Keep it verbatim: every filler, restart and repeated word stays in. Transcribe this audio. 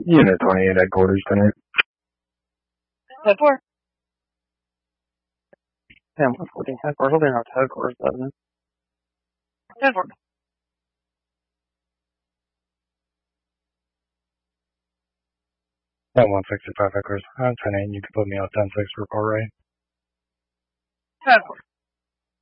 Unit twenty-eight headquarters tonight. ten four. ten one fourteen headquarters. Holding out to headquarters, doesn't it? ten four. ten one sixty-five headquarters. I'm ten eight. You can put me on ten six report right. ten four.